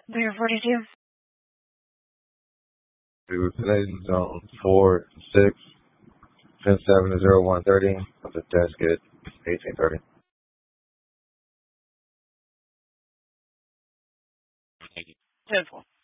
Beer 42. Today's on 4-6, pin 7 to 0130, with the desk at 1830. 10-4.